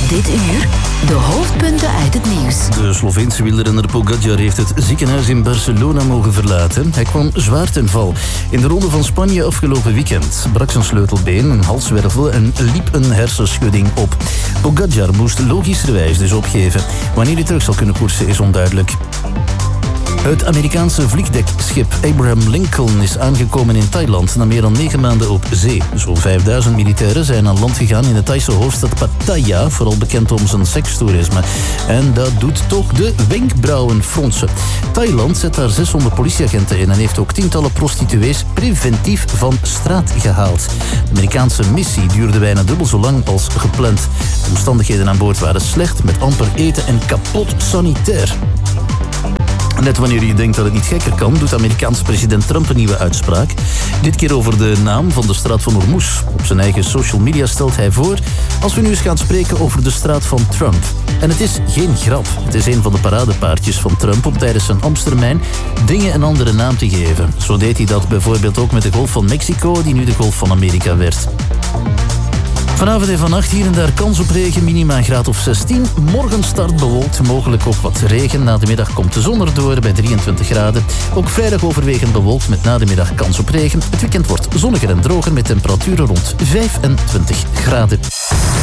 Dit uur de hoofdpunten uit het nieuws. De Sloveense wielrenner Pogačar heeft het ziekenhuis in Barcelona mogen verlaten. Hij kwam zwaar ten val. In de Ronde van Spanje afgelopen weekend brak zijn sleutelbeen, een halswervel en liep een hersenschudding op. Pogačar moest logischerwijs dus opgeven. Wanneer hij terug zal kunnen koersen is onduidelijk. Het Amerikaanse vliegdekschip Abraham Lincoln is aangekomen in Thailand na meer dan 9 maanden op zee. Zo'n 5000 militairen zijn aan land gegaan in de Thaise hoofdstad Pattaya, vooral bekend om zijn sekstoerisme. En dat doet toch de wenkbrauwen fronsen. Thailand zet daar 600 politieagenten in en heeft ook tientallen prostituees preventief van straat gehaald. De Amerikaanse missie duurde bijna dubbel zo lang als gepland. De omstandigheden aan boord waren slecht, met amper eten en kapot sanitair. Net wanneer je denkt dat het niet gekker kan, doet Amerikaanse president Trump een nieuwe uitspraak. Dit keer over de naam van de straat van Hormuz. Op zijn eigen social media stelt hij voor: als we nu eens gaan spreken over de straat van Trump. En het is geen grap. Het is een van de paradepaardjes van Trump om tijdens zijn ambtstermijn dingen een andere naam te geven. Zo deed hij dat bijvoorbeeld ook met de Golf van Mexico, die nu de Golf van Amerika werd. Vanavond en vannacht hier en daar kans op regen, minima een graad of 16. Morgen start bewolkt, mogelijk ook wat regen. Na de middag komt de zon erdoor bij 23 graden. Ook vrijdag overwegend bewolkt met na de middag kans op regen. Het weekend wordt zonniger en droger met temperaturen rond 25 graden.